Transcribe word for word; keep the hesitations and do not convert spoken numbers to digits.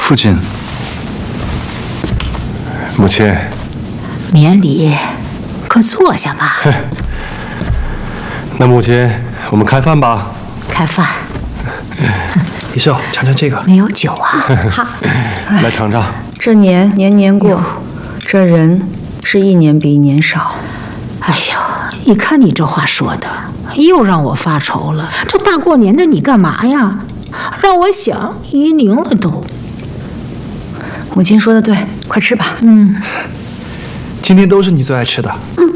父亲，母亲， 免礼，快坐下吧。 那母亲，我们开饭吧。 开饭。 李寿，尝尝这个。 没有酒啊？ 好， 来尝尝。 这年年年过，这人是一年比一年少。 哎呦，你看你这话说的，又让我发愁了。这大过年的，你干嘛呀？让我想遗宁了都。 母亲说的对，快吃吧。 嗯， 今天都是你最爱吃的。 嗯。